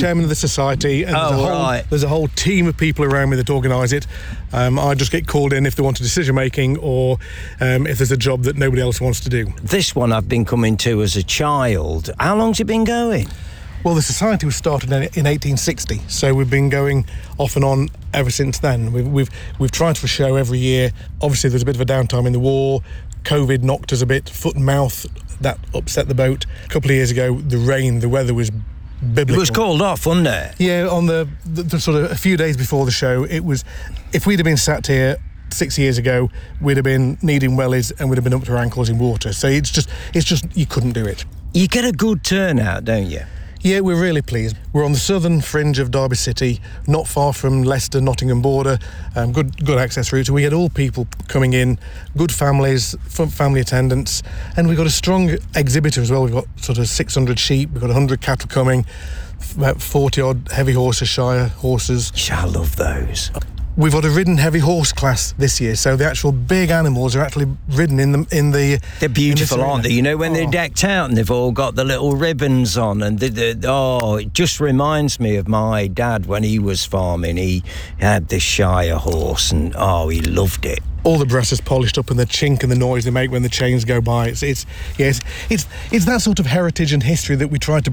chairman of the society, and there's a whole team of people around me that organise it. I just get called in if they want a decision making, or if there's a job that nobody else wants to do. This one I've been coming to as a child. How long's it been going? Well, the society was started in 1860, so we've been going off and on ever since then. We've tried for a show every year. Obviously, there's a bit of a downtime in the war. COVID knocked us a bit, foot and mouth. That upset the boat. A couple of years ago, the weather was biblical. It was called off, wasn't it? Yeah, on the sort of a few days before the show, it was. If we'd have been sat here 6 years ago, we'd have been needing wellies and we'd have been up to our ankles in water. So it's just you couldn't do it. You get a good turnout, don't you? Yeah, we're really pleased. We're on the southern fringe of Derby City, not far from Leicester, Nottingham border, good access routes. We had all people coming in, good families, family attendants, and we've got a strong exhibitor as well. We've got sort of 600 sheep, we've got 100 cattle coming, about 40-odd heavy horses, Shire horses. I love those. We've got a ridden heavy horse class this year, so the actual big animals are actually ridden in the. They're beautiful, aren't they? You know, when they're decked out and they've all got the little ribbons on, and it just reminds me of my dad when he was farming. He had this Shire horse, and he loved it. All the brasses polished up, and the chink and the noise they make when the chains go by. It's that sort of heritage and history that we're trying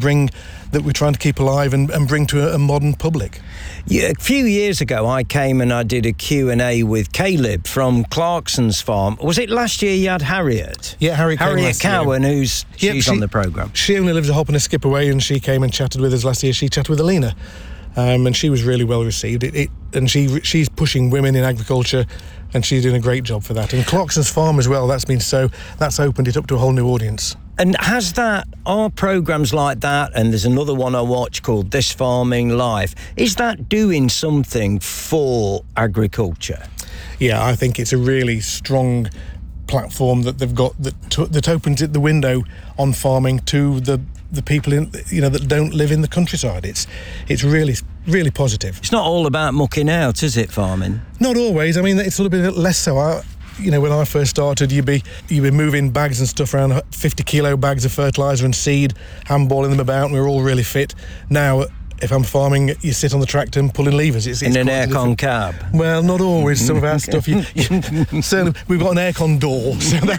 to keep alive and bring to a modern public. Yeah, a few years ago, I came and I did a Q&A with Caleb from Clarkson's farm. Was it last year you had Harriet? Yeah, Harriet Cowan, she's on the programme. She only lives a hop and a skip away, and she came and chatted with us last year. She chatted with Alina, and she was really well received. And she's pushing women in agriculture, and she's doing a great job for that. And Clarkson's farm as well, that's opened it up to a whole new audience. And are programmes like that, and there's another one I watch called This Farming Life, is that doing something for agriculture? Yeah, I think it's a really strong platform that they've got that opens the window on farming to the people that don't live in the countryside. It's really, really positive. It's not all about mucking out, is it, farming? Not always. I mean, it's a little bit less so. When I first started, you'd be moving bags and stuff around, 50-kilo bags of fertiliser and seed, handballing them about, and we were all really fit. Now, if I'm farming, you sit on the tractor and pulling levers. It's in an aircon cab? Well, not always. Some of our stuff, certainly, we've got an aircon door.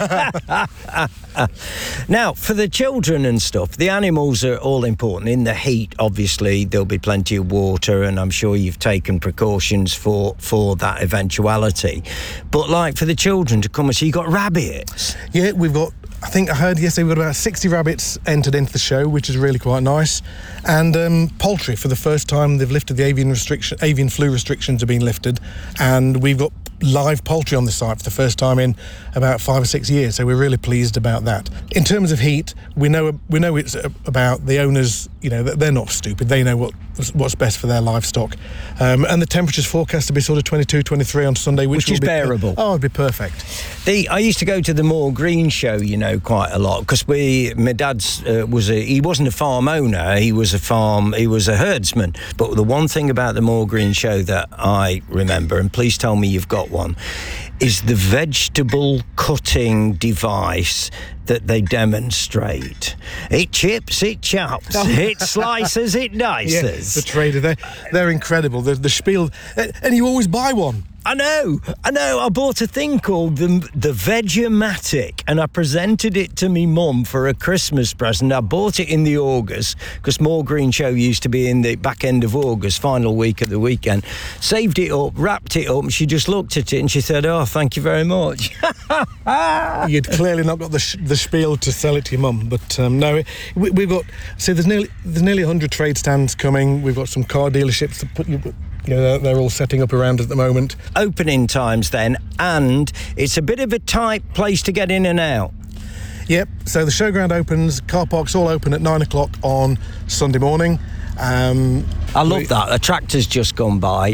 Now, for the children and stuff, the animals are all important. In the heat, obviously, there'll be plenty of water, and I'm sure you've taken precautions for that eventuality. But, like, for the children to come and see, you've got rabbits. Yeah, I think I heard yesterday we've got about 60 rabbits entered into the show, which is really quite nice. And poultry, for the first time, they've lifted the avian flu restrictions have been lifted, and we've got live poultry on the site for the first time in about 5 or 6 years, so we're really pleased about that. In terms of heat, we know it's about the owners. They're not stupid. They know what's best for their livestock, and the temperature's forecast to be sort of 22, 23 on Sunday, which is bearable. It'd be perfect. I used to go to the Moor Green show, quite a lot, because my dad's he wasn't a farm owner, he was a herdsman. But the one thing about the Moor Green show that I remember, and please tell me you've got one, is the vegetable cutting device that they demonstrate. It chips, it chops, it slices, it dices. Yeah, the trader, they're incredible. The spiel, and you always buy one. I know. I bought a thing called the Vegematic, and I presented it to me mum for a Christmas present. I bought it in the August, because Moor Green show used to be in the back end of August, final week of the weekend. Saved it up, wrapped it up, and she just looked at it and she said, "Oh, thank you very much." You'd clearly not got the spiel to sell it to your mum, but no, we've got. So there's nearly 100 trade stands coming. We've got some car dealerships that put you. They're all setting up around at the moment. Opening times then, and it's a bit of a tight place to get in and out. Yep, so the showground opens, car parks all open at 9 o'clock on Sunday morning. I love that. A tractor's just gone by.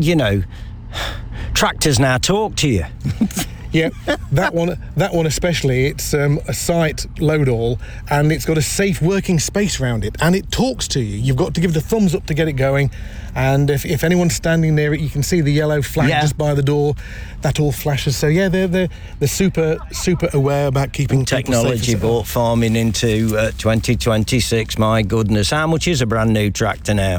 Tractors now talk to you. Yeah, that one especially. It's a site load all, and it's got a safe working space around it, and it talks to you. You've got to give it a thumbs up to get it going, and if anyone's standing near it, you can see the yellow flag just by the door. That all flashes. So yeah, they're super aware about keeping technology brought farming into 2026. My goodness, how much is a brand new tractor now?